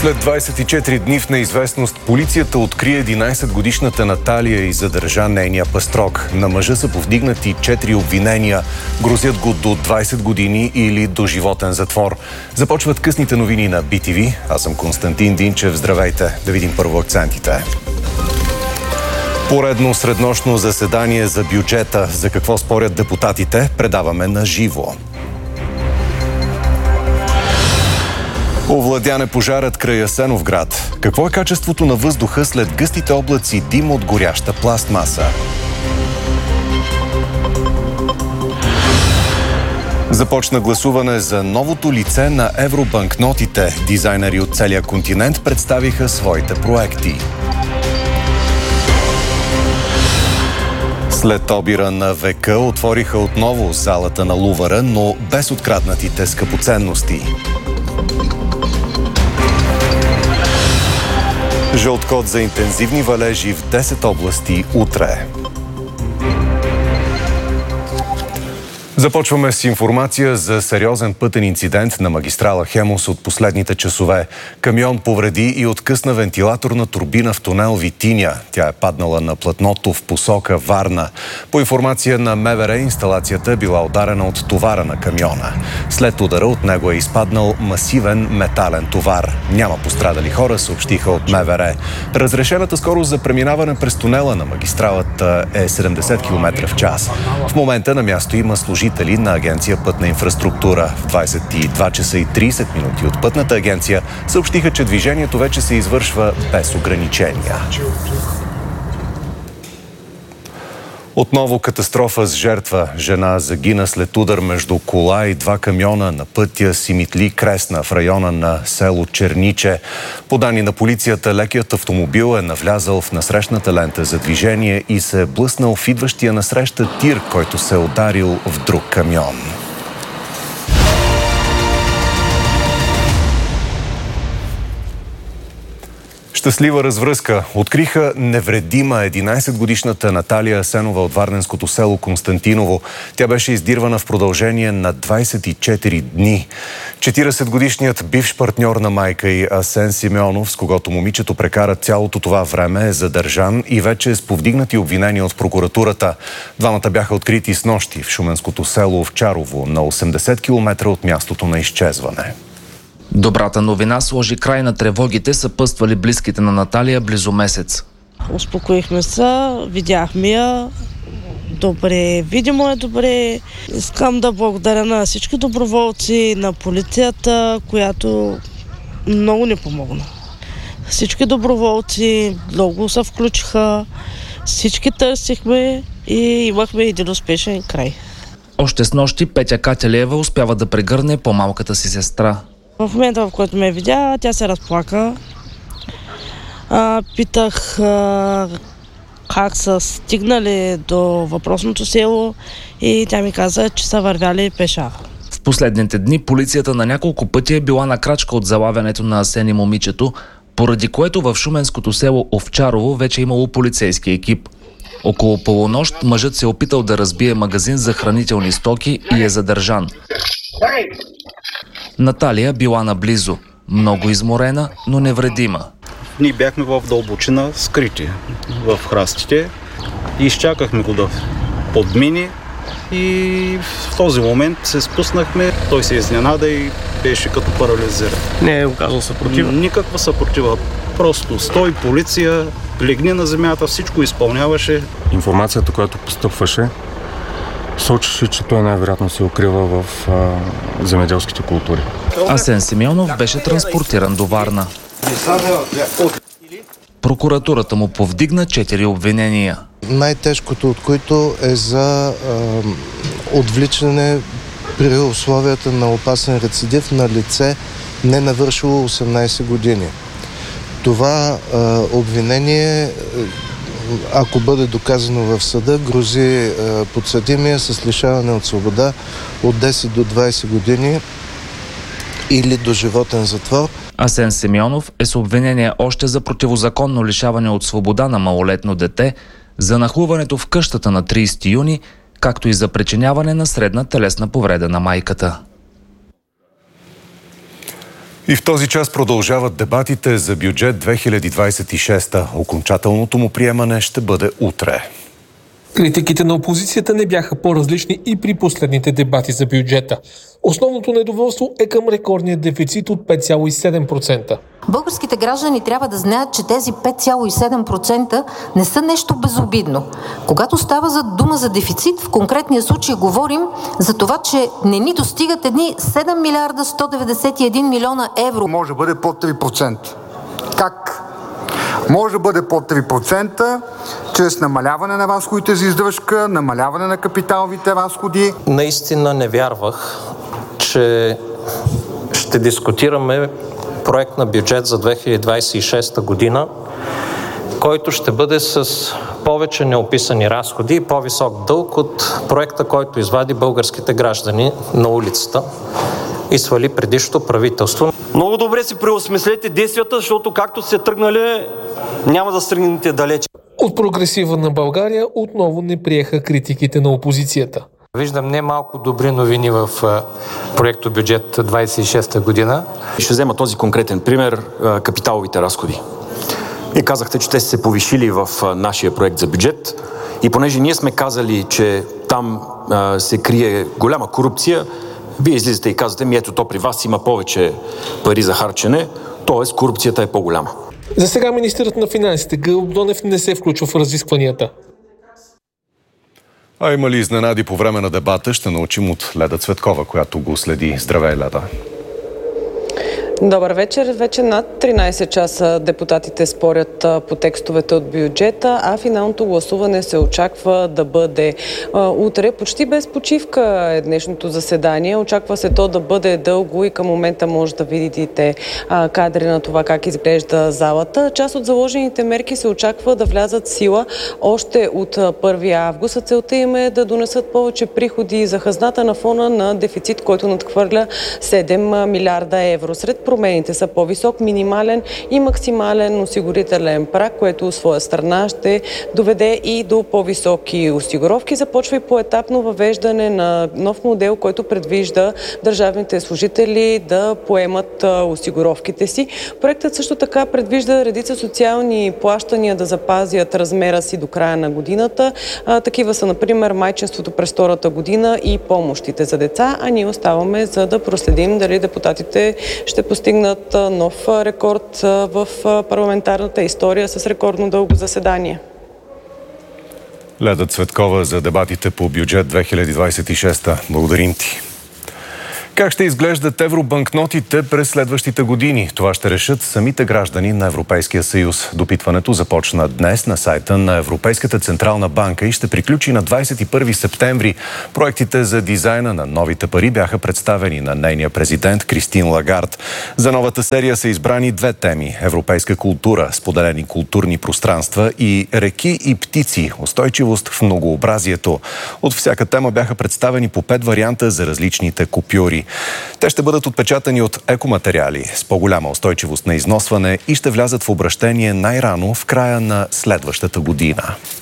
След 24 дни в неизвестност, полицията откри 11-годишната Наталия и задържа нейния пастрок. На мъжа са повдигнати 4 обвинения. Грозят го до 20 години или до животен затвор. Започват късните новини на BTV. Аз съм Константин Динчев. Здравейте. Да видим първо акцентите. Поредно среднощно заседание за бюджета. За какво спорят депутатите, предаваме на живо. Овладян е пожарът край Асеновград. Какво е качеството на въздуха след гъстите облаци дим от горяща пластмаса? Започна гласуване за новото лице на евробанкнотите. Дизайнери от целия континент представиха своите проекти. След обира на века отвориха отново залата на Лувъра, но без откраднатите скъпоценности. Жълт код за интензивни валежи в 10 области утре. Започваме с информация за сериозен пътен инцидент на магистрала Хемус от последните часове. Камион повреди и откъсна вентилаторна турбина в тунел Витиня. Тя е паднала на платното в посока Варна. По информация на МВР, инсталацията е била ударена от товара на камиона. След удара от него е изпаднал масивен метален товар. Няма пострадали хора, съобщиха от МВР. Разрешената скорост за преминаване през тунела на магистралата е 70 км в час. В момента на място има служители на Агенция Пътна инфраструктура. В 22 часа и 30 минути от Пътната агенция съобщиха, че движението вече се извършва без ограничения. Отново катастрофа с жертва. Жена загина след удар между кола и 2 камиона на пътя Симитли-Кресна в района на село Черниче. По данни на полицията, лекият автомобил е навлязал в насрещната лента за движение и се е блъснал в идващия насреща тир, който се е ударил в друг камион. Щастлива развръзка. Откриха невредима 11-годишната Наталия Асенова от варненското село Константиново. Тя беше издирвана в продължение на 24 дни. 40-годишният бивш партньор на майка й Асен Симеонов, с когото момичето прекара цялото това време, е задържан и вече е с повдигнати обвинения от прокуратурата. Двамата бяха открити снощи в шуменското село Овчарово, на 80 км от мястото на изчезване. Добрата новина сложи край на тревогите, съпътствали близките на Наталия близо месец. Успокоихме се, видяхме я. Добре, видимо е добре. Искам да благодаря на всички доброволци, на полицията, която много ни помогна. Всички доброволци много се включиха, всички търсихме и имахме един успешен край. Още снощи Петя Кателиева успява да прегърне по-малката си сестра. В момента, в който ме видя, тя се разплака. Питах как са стигнали до въпросното село и тя ми каза, че са вървяли пеша. В последните дни полицията на няколко пъти е била на крачка от залавянето на Асен и момичето, поради което в шуменското село Овчарово вече имало полицейски екип. Около полунощ мъжът се е опитал да разбие магазин за хранителни стоки и е задържан. Наталия била наблизо. Много изморена, но невредима. Ние бяхме в дълбочина, скрити в храстите. Изчакахме го да подмини и в този момент се спуснахме. Той се изненада и беше като парализиран. Не е оказал съпротива? Никаква съпротива. Просто стой, полиция, легни на земята, всичко изпълняваше. Информацията, която постъпваше, сочеше, че той най-вероятно се укрива в земеделските култури. Асен Симеонов беше транспортиран до Варна. Прокуратурата му повдигна 4 обвинения. Най-тежкото от които е за отвличане при условията на опасен рецидив на лице не навършило 18 години. Това обвинение, ако бъде доказано в съда, грози подсъдимия с лишаване от свобода от 10 до 20 години или до животен затвор. Асен Симеонов е с обвинение още за противозаконно лишаване от свобода на малолетно дете, за нахлуването в къщата на 30 юни, както и за причиняване на средна телесна повреда на майката. И в този час продължават дебатите за бюджет 2026. Окончателното му приемане ще бъде утре. Критиките на опозицията не бяха по-различни и при последните дебати за бюджета. Основното недоволство е към рекордния дефицит от 5,7%. Българските граждани трябва да знаят, че тези 5,7% не са нещо безобидно. Когато става за дума за дефицит, в конкретния случай говорим за това, че не ни достигат едни 7 милиарда 191 милиона евро. Може да бъде под 3%. Как? Може да бъде под 3%, чрез намаляване на разходите за издръжка, намаляване на капиталовите разходи. Наистина не вярвах, че ще дискутираме проект на бюджет за 2026 година, който ще бъде с повече неописани разходи и по-висок дълг от проекта, който извади българските граждани на улицата и свали предишното правителство. Много добре си преосмислете действията, защото както сте тръгнали, няма да стигнете далече. От Прогресива на България отново не приеха критиките на опозицията. Виждам немалко добри новини в проекто бюджет 26-та година. Ще взема този конкретен пример – капиталовите разходи. Вие казахте, че те са се повишили в нашия проект за бюджет и понеже ние сме казали, че там се крие голяма корупция, вие излизате и казвате, ето то при вас има повече пари за харчене, т.е. корупцията е по-голяма. За сега министърът на финансите Гълъб Донев не се включва в разискванията. А има ли изненади по време на дебата, ще научим от Леда Цветкова, която го следи. Здравей, Леда! Добър вечер. Вече над 13 часа депутатите спорят по текстовете от бюджета, а финалното гласуване се очаква да бъде утре. Почти без почивка е днешното заседание. Очаква се то да бъде дълго и към момента може да видите кадри на това как изглежда залата. Част от заложените мерки се очаква да влязат в сила още от 1 август. Целта им е да донесат повече приходи за хазната на фона на дефицит, който надхвърля 7 милиарда евро. Сред промените са по-висок минимален и максимален осигурителен праг, което от своя страна ще доведе и до по-високи осигуровки. Започва и поетапно въвеждане на нов модел, който предвижда държавните служители да поемат осигуровките си. Проектът също така предвижда редица социални плащания да запазят размера си до края на годината. Такива са, например, майчинството през втората година и помощите за деца, а ние оставаме за да проследим дали депутатите ще постигнат нов рекорд в парламентарната история с рекордно дълго заседание. Леда Цветкова за дебатите по бюджет 2026. Благодарим ти. Как ще изглеждат евробанкнотите през следващите години? Това ще решат самите граждани на Европейския съюз. Допитването започна днес на сайта на Европейската централна банка и ще приключи на 21 септември. Проектите за дизайна на новите пари бяха представени на нейния президент Кристин Лагард. За новата серия са избрани две теми – европейска култура, споделени културни пространства и реки и птици, устойчивост в многообразието. От всяка тема бяха представени по 5 варианта за различните купюри. Те ще бъдат отпечатани от екоматериали с по-голяма устойчивост на износване и ще влязат в обращение най-рано в края на следващата година.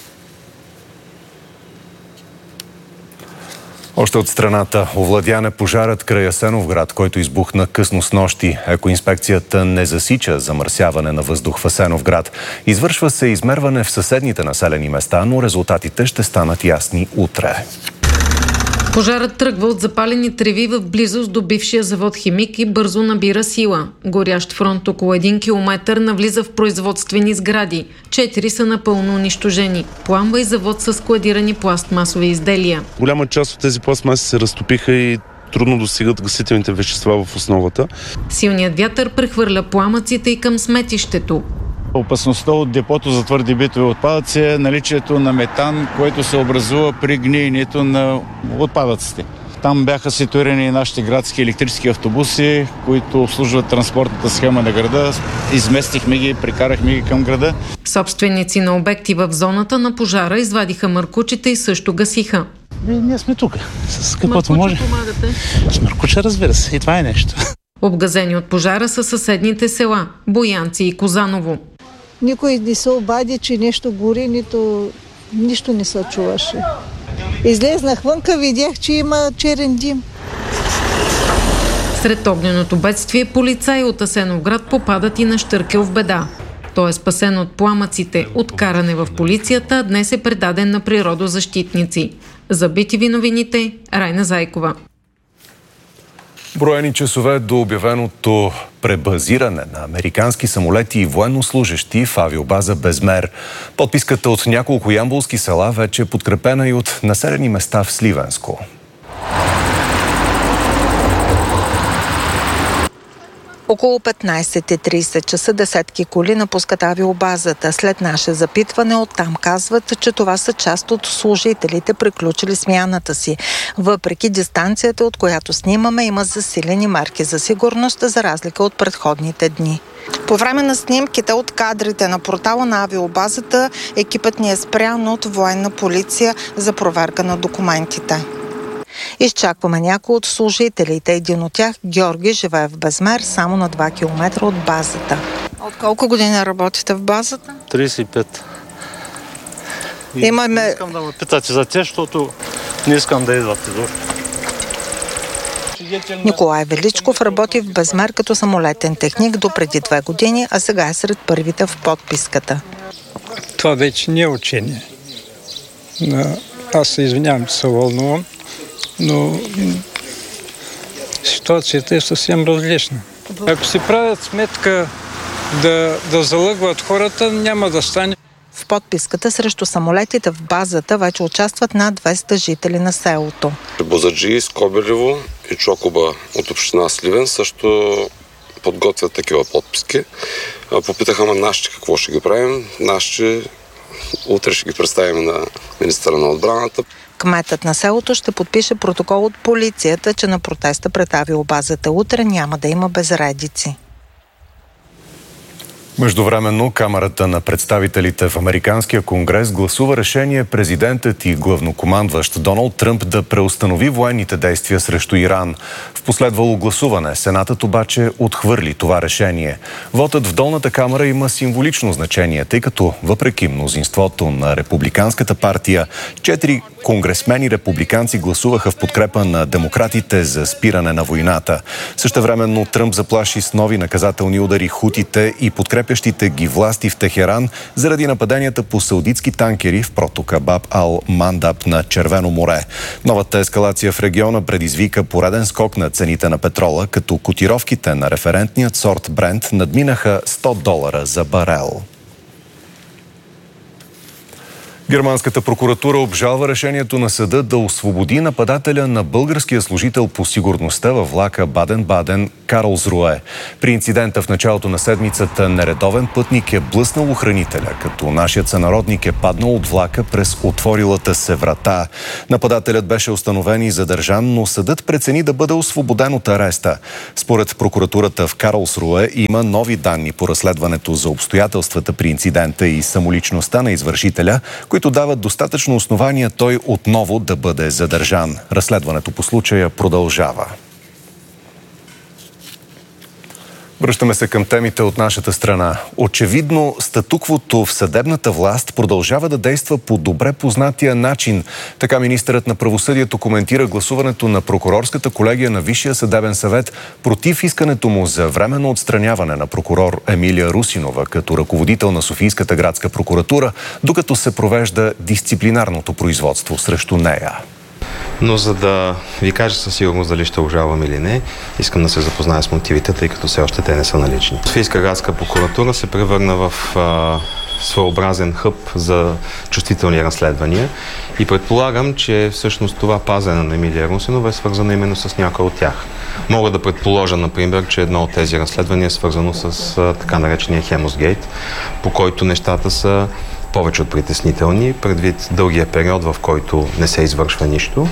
Още от страната овладяне пожарът край Асеновград, който избухна късно снощи. Екоинспекцията не засича замърсяване на въздух в Асеновград. Извършва се измерване в съседните населени места, но резултатите ще станат ясни утре. Пожарът тръгва от запалени треви в близост до бившия завод Химик и бързо набира сила. Горящ фронт около 1 километър навлиза в производствени сгради. 4 са напълно унищожени. Пламва и завод с складирани пластмасови изделия. Голяма част от тези пластмаси се разтопиха и трудно достигат гасителните вещества в основата. Силният вятър прехвърля пламъците и към сметището. Опасността от депото за твърди битови отпадъци е наличието на метан, който се образува при гниенето на отпадъците. Там бяха ситуирани нашите градски електрически автобуси, които обслужват транспортната схема на града. Изместихме ги, прикарахме ги към града. Собственици на обекти в зоната на пожара извадиха маркучите и също гасиха. Ние сме тук. С каквото може. Помагате? С маркуча, разбира се. И това е нещо. Обгазени от пожара са съседните села Боянци и Козаново. Никой не се обади, че нещо гори, нищо не се чуваше. Излезнах вънка, видях, че има черен дим. Сред огненото бедствие полицаи от Асеновград попадат и на Щъркел в беда. Той е спасен от пламъците от каране в полицията, а днес е предаден на природозащитници. За BTV новините, Райна Зайкова. Броени часове до обявеното пребазиране на американски самолети и военнослужещи в авиобаза Безмер. Подписката от няколко ямболски села вече е подкрепена и от населени места в Сливенско. Около 15:30 часа десетки коли напускат авиобазата. След наше запитване оттам казват, че това са част от служителите, приключили смяната си. Въпреки дистанцията, от която снимаме, има засилени мерки за сигурност, за разлика от предходните дни. По време на снимките от кадрите на портала на авиобазата, екипът ни е спрян от военна полиция за проверка на документите. Изчакваме някои от служителите. Един от тях, Георги, живее в Безмер, само на 2 км от базата. От колко години работите в базата? 35. Не искам да ме питате за те, защото не искам да идвате изобщо. Николай Величков работи в Безмер като самолетен техник до преди 2 години, а сега е сред първите в подписката. Това вече не е учение. Аз се извинявам, че се вълнувам, но ситуацията е съвсем различна. Ако си правят сметка да залъгват хората, няма да стане. В подписката срещу самолетите в базата вече участват над 200 жители на селото. Бозаджи, Скобелево и Чокоба от община Сливен също подготвят такива подписки. Попитаха ме нашите какво ще ги правим. Нашите утре ще ги представим на министъра на отбраната. Кметът на селото ще подпише протокол от полицията, че на протеста пред авиобазата утре няма да има безредици. Междувременно, Камарата на представителите в Американския конгрес гласува решение президентът и главнокомандващ Доналд Тръмп да преустанови военните действия срещу Иран. В последвало гласуване, Сенатът обаче отхвърли това решение. Вотът в долната камара има символично значение, тъй като въпреки мнозинството на Републиканската партия, 4 конгресмени републиканци гласуваха в подкрепа на демократите за спиране на войната. Същевременно Тръмп заплаши с нови наказателни удари хутите и подкрепящите ги власти в Техеран заради нападенията по саудитски танкери в протока Баб ал-Мандаб на Червено море. Новата ескалация в региона предизвика пореден скок на цените на петрола, като котировките на референтният сорт Брент надминаха $100 за барел. Германската прокуратура обжалва решението на съда да освободи нападателя на българския служител по сигурността във влака Баден-Баден Карлсруе. При инцидента в началото на седмицата нередовен пътник е блъснал охранителя, като нашият сънародник е паднал от влака през отворилата се врата. Нападателят беше установен и задържан, но съдът прецени да бъде освободен от ареста. Според прокуратурата в Карлсруе има нови данни по разследването за обстоятелствата при инцидента и самоличността на извършителя, които дават достатъчно основания той отново да бъде задържан. Разследването по случая продължава. Връщаме се към темите от нашата страна. Очевидно, статуквото в съдебната власт продължава да действа по добре познатия начин. Така министърът на правосъдието коментира гласуването на прокурорската колегия на Висшия съдебен съвет против искането му за временно отстраняване на прокурор Емилия Русинова като ръководител на Софийската градска прокуратура, докато се провежда дисциплинарното производство срещу нея. Но за да ви кажа със сигурност дали ще обжалвам или не, искам да се запозная с мотивите, тъй като все още те не са налични. Софийска градска прокуратура се превърна в своеобразен хъб за чувствителни разследвания и предполагам, че всъщност това пазене на Емилия Русинова е свързано именно с някои от тях. Мога да предположа, например, че едно от тези разследвания е свързано с така наречения Хемосгейт, по който нещата са повече от притеснителни, предвид дългия период, в който не се извършва нищо.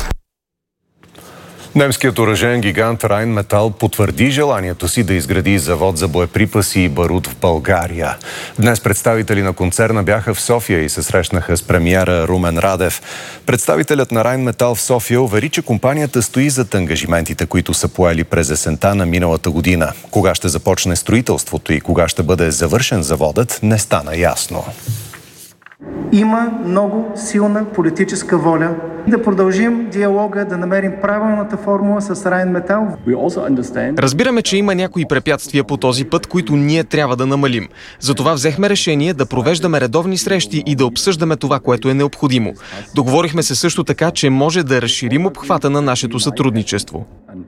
Немският оръжеен гигант Райнметал потвърди желанието си да изгради завод за боеприпаси и барут в България. Днес представители на концерна бяха в София и се срещнаха с премиера Румен Радев. Представителят на Райнметал в София увери, че компанията стои зад ангажиментите, които са поели през есента на миналата година. Кога ще започне строителството и кога ще бъде завършен заводът, не стана ясно. Има много силна политическа воля Да продължим диалога, да намерим правилната формула с Rheinmetall. Разбираме, че има някои препятствия по този път, които ние трябва да намалим. Затова взехме решение да провеждаме редовни срещи и да обсъждаме това, което е необходимо. Договорихме се също така, че може да разширим обхвата на нашето сътрудничество.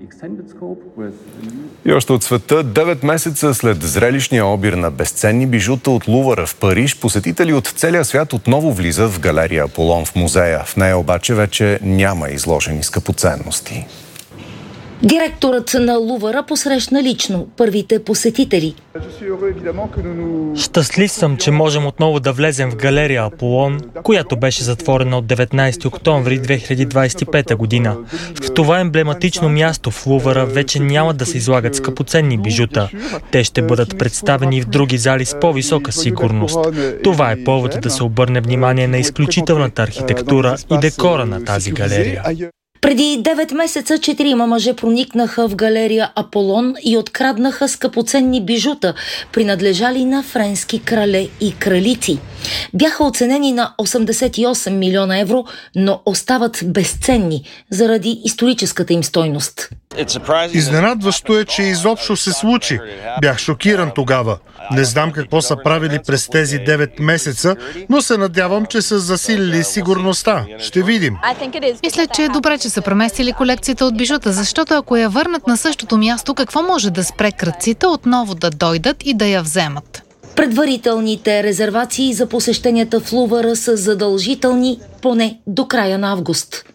И още от света, 9 месеца след зрелищния обир на безценни бижута от Лувъра в Париж, посетители от целия свят отново влизат в галерия Аполон в музея. В нея обаче вече няма изложени скъпоценности. Директорът на Лувъра посрещна лично първите посетители. Щастлив съм, че можем отново да влезем в галерия Аполон, която беше затворена от 19 октомври 2025 година. В това емблематично място в Лувъра вече няма да се излагат скъпоценни бижута. Те ще бъдат представени в други зали с по-висока сигурност. Това е повод да се обърне внимание на изключителната архитектура и декора на тази галерия. Преди 9 месеца 4 мъже проникнаха в галерия Аполон и откраднаха скъпоценни бижута, принадлежали на френски крале и кралици. Бяха оценени на 88 милиона евро, но остават безценни заради историческата им стойност. Изненадващо е, че изобщо се случи. Бях шокиран тогава. Не знам какво са правили през тези 9 месеца, но се надявам, че са засилили сигурността. Ще видим. Мисля, че е добре, че са преместили колекцията от бижута, защото ако я върнат на същото място, какво може да спре крадците отново да дойдат и да я вземат? Предварителните резервации за посещенията в Лувъра са задължителни поне до края на август.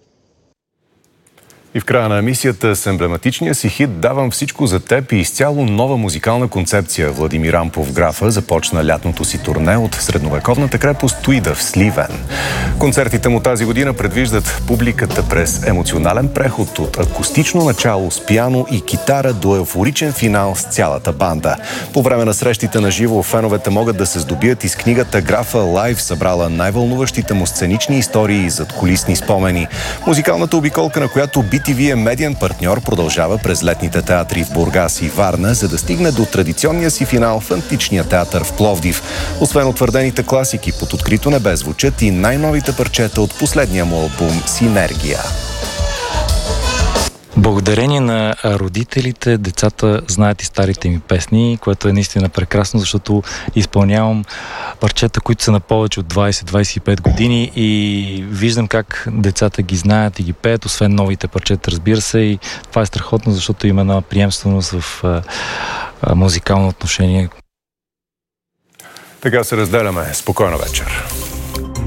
И в края на емисията с емблематичния си хит "Давам всичко за теб" и изцяло нова музикална концепция Владимир Ампов Графа започна лятното си турне от средновековната крепост Туида в Сливен. Концертите му тази година предвиждат публиката през емоционален преход от акустично начало с пиано и китара до еуфоричен финал с цялата банда. По време на срещите на живо феновете могат да се здобият из книгата Графа Лайв, събрала най-вълнуващите му сценични истории и задкулисни спомени. Музикалната обиколка, на която BTV е медиен партньор, продължава през летните театри в Бургас и Варна, за да стигне до традиционния си финал в Античния театър в Пловдив. Освен утвърдените класики, под открито небе звучат и най-новите парчета от последния му албум "Синергия". Благодарение на родителите, децата знаят и старите ми песни, което е наистина прекрасно, защото изпълнявам парчета, които са на повече от 20-25 години и виждам как децата ги знаят и ги пеят, освен новите парчета, разбира се, и това е страхотно, защото има една приемственост в музикално отношение. Така се разделяме. Спокойна вечер.